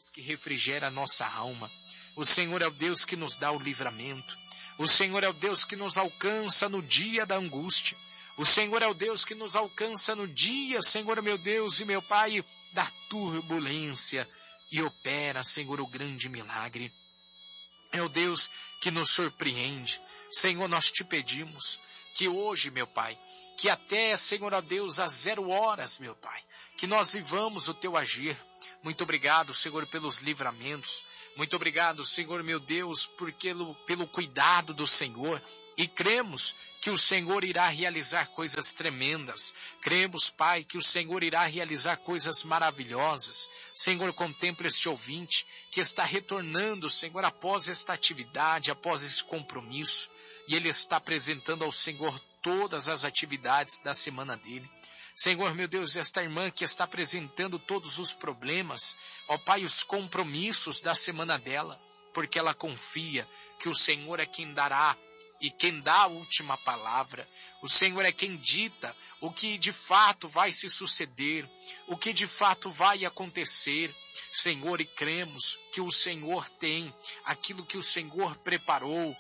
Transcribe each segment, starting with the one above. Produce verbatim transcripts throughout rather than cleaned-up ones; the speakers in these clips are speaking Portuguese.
Deus que refrigera a nossa alma. O Senhor é o Deus que nos dá o livramento. O Senhor é o Deus que nos alcança no dia da angústia. O Senhor é o Deus que nos alcança no dia, Senhor meu Deus e meu Pai, da turbulência. E opera, Senhor, o grande milagre. É o Deus que nos surpreende. Senhor, nós te pedimos que hoje, meu Pai, que até, Senhor, ó Deus, às zero horas, meu Pai, que nós vivamos o teu agir. Muito obrigado, Senhor, pelos livramentos. Muito obrigado, Senhor, meu Deus, por, pelo, pelo cuidado do Senhor. E cremos que o Senhor irá realizar coisas tremendas. Cremos, Pai, que o Senhor irá realizar coisas maravilhosas. Senhor, contempla este ouvinte que está retornando, Senhor, após esta atividade, após esse compromisso. E ele está apresentando ao Senhor todas as atividades da semana dele. Senhor, meu Deus, esta irmã que está apresentando todos os problemas, ó Pai, os compromissos da semana dela, porque ela confia que o Senhor é quem dará e quem dá a última palavra. O Senhor é quem dita o que de fato vai se suceder, o que de fato vai acontecer. Senhor, e cremos que o Senhor tem aquilo que o Senhor preparou,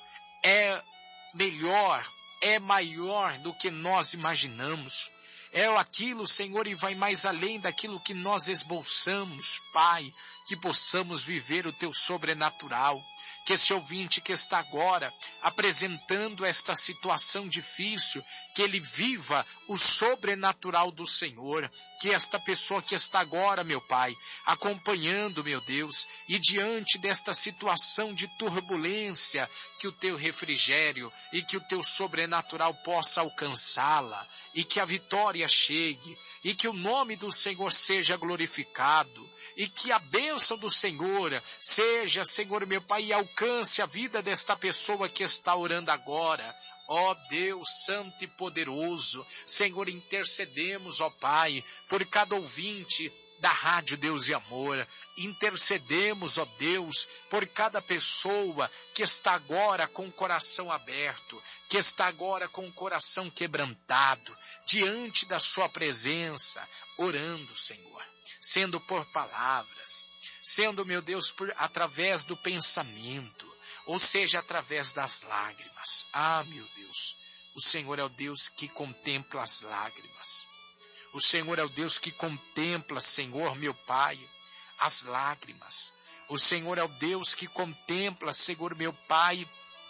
é melhor, é maior do que nós imaginamos. É aquilo, Senhor, e vai mais além daquilo que nós esboçamos, Pai, que possamos viver o teu sobrenatural. Que esse ouvinte que está agora apresentando esta situação difícil, que ele viva o sobrenatural do Senhor. Que esta pessoa que está agora, meu Pai, acompanhando, meu Deus, e diante desta situação de turbulência, que o teu refrigério e que o teu sobrenatural possa alcançá-la, e que a vitória chegue, e que o nome do Senhor seja glorificado, e que a bênção do Senhor seja, Senhor meu Pai, e alcance a vida desta pessoa que está orando agora. Ó Deus santo e poderoso, Senhor, intercedemos, ó Pai, por cada ouvinte da Rádio Deus e Amor. Intercedemos, ó Deus, por cada pessoa que está agora com o coração aberto, que está agora com o coração quebrantado, diante da sua presença, orando, Senhor, sendo por palavras, sendo, meu Deus, por, através do pensamento, ou seja, através das lágrimas. Ah, meu Deus, o Senhor é o Deus que contempla as lágrimas. O Senhor é o Deus que contempla, Senhor, meu Pai, as lágrimas. O Senhor é o Deus que contempla, Senhor, meu Pai,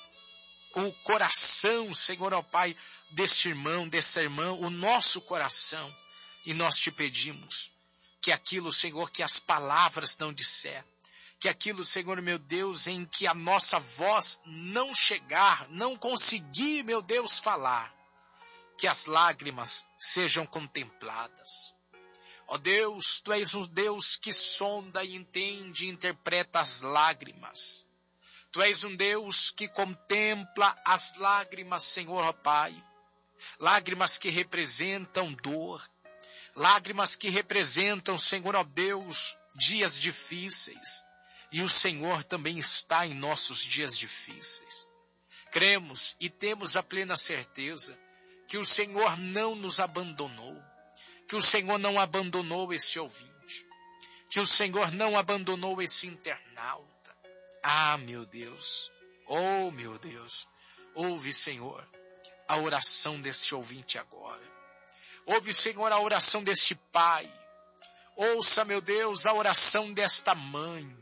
o coração, Senhor, ó Pai, deste irmão, dessa irmã, o nosso coração. E nós te pedimos que aquilo, Senhor, que as palavras não disser, que aquilo, Senhor, meu Deus, em que a nossa voz não chegar, não conseguir, meu Deus, falar, que as lágrimas sejam contempladas. Ó Deus, Tu és um Deus que sonda e entende e interpreta as lágrimas. Tu és um Deus que contempla as lágrimas, Senhor, ó Pai. Lágrimas que representam dor. Lágrimas que representam, Senhor, ó Deus, dias difíceis. E o Senhor também está em nossos dias difíceis. Cremos e temos a plena certeza que o Senhor não nos abandonou, que o Senhor não abandonou esse ouvinte, que o Senhor não abandonou esse internauta. Ah, meu Deus, oh, meu Deus, ouve, Senhor, a oração deste ouvinte agora. Ouve, Senhor, a oração deste pai. Ouça, meu Deus, a oração desta mãe.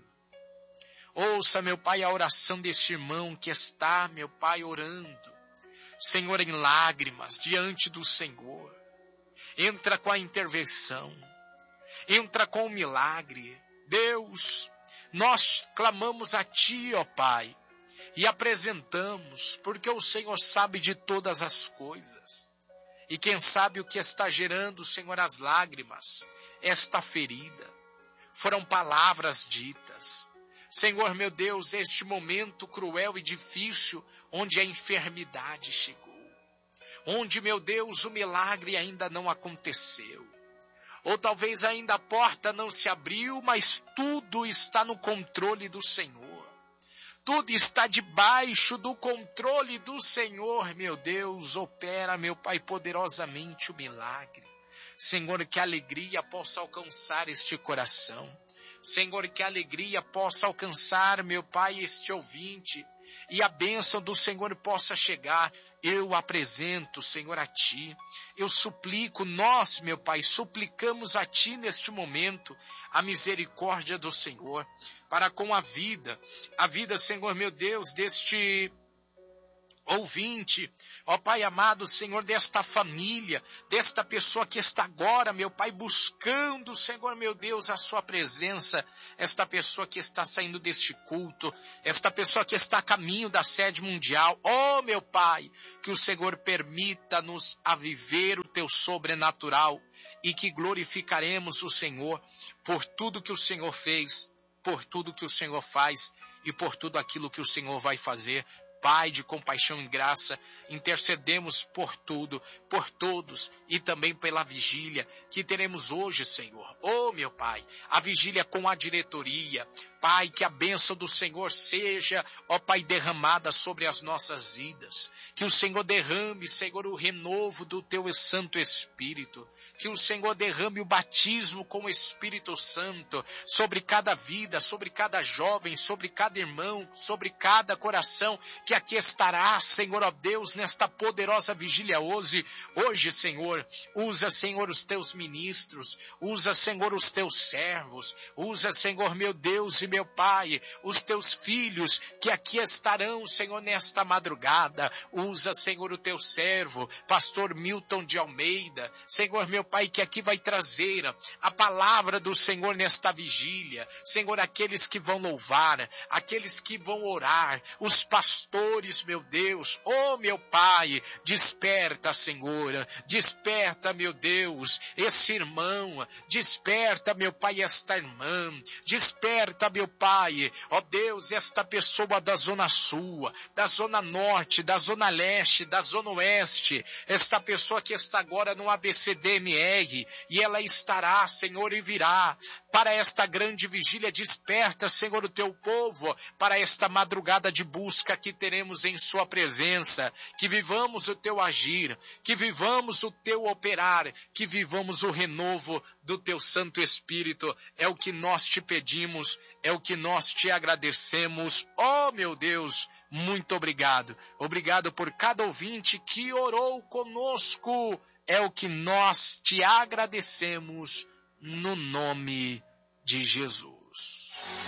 Ouça, meu Pai, a oração deste irmão que está, meu Pai, orando, Senhor, em lágrimas, diante do Senhor. Entra com a intervenção, entra com o milagre. Deus, nós clamamos a Ti, ó Pai, e apresentamos, porque o Senhor sabe de todas as coisas. E quem sabe o que está gerando, Senhor, as lágrimas, esta ferida, foram palavras ditas. Senhor, meu Deus, este momento cruel e difícil, onde a enfermidade chegou, onde, meu Deus, o milagre ainda não aconteceu, ou talvez ainda a porta não se abriu, mas tudo está no controle do Senhor, tudo está debaixo do controle do Senhor, meu Deus. Opera, meu Pai, poderosamente o milagre. Senhor, que a alegria possa alcançar este coração. Senhor, que a alegria possa alcançar, meu Pai, este ouvinte, e a bênção do Senhor possa chegar. Eu apresento, Senhor, a Ti. Eu suplico, nós, meu Pai, suplicamos a Ti neste momento a misericórdia do Senhor para com a vida, a vida, Senhor, meu Deus, deste ouvinte, ó Pai amado, Senhor, desta família, desta pessoa que está agora, meu Pai, buscando, Senhor, meu Deus, a sua presença, esta pessoa que está saindo deste culto, esta pessoa que está a caminho da sede mundial, ó meu Pai, que o Senhor permita-nos a viver o Teu sobrenatural e que glorificaremos o Senhor por tudo que o Senhor fez, por tudo que o Senhor faz e por tudo aquilo que o Senhor vai fazer. Pai de compaixão e graça, intercedemos por tudo, por todos e também pela vigília que teremos hoje, Senhor. Oh, meu Pai, a vigília com a diretoria. Pai, que a bênção do Senhor seja, ó Pai, derramada sobre as nossas vidas. Que o Senhor derrame, Senhor, o renovo do Teu Santo Espírito. Que o Senhor derrame o batismo com o Espírito Santo sobre cada vida, sobre cada jovem, sobre cada irmão, sobre cada coração que aqui estará, Senhor, ó Deus, nesta poderosa vigília hoje. Hoje, Senhor, usa, Senhor, os Teus ministros, usa, Senhor, os Teus servos, usa, Senhor, meu Deus e meu Pai, os Teus filhos que aqui estarão, Senhor, nesta madrugada. Usa, Senhor, o Teu servo, pastor Milton de Almeida, Senhor, meu Pai, que aqui vai trazer a palavra do Senhor nesta vigília. Senhor, aqueles que vão louvar, aqueles que vão orar, os pastores, meu Deus, oh, meu Pai, desperta, Senhor, desperta, meu Deus, esse irmão, desperta, meu Pai, esta irmã, desperta, meu Pai, ó Deus, esta pessoa da zona sul, da zona norte, da zona leste, da zona oeste, esta pessoa que está agora no A B C D M R, e ela estará, Senhor, e virá para esta grande vigília. Desperta, Senhor, o Teu povo para esta madrugada de busca que teremos em Sua presença, que vivamos o Teu agir, que vivamos o Teu operar, que vivamos o renovo do Teu Santo Espírito. É o que nós te pedimos, é o que nós te agradecemos. Oh, meu Deus, muito obrigado. Obrigado por cada ouvinte que orou conosco. É o que nós te agradecemos no nome de Jesus.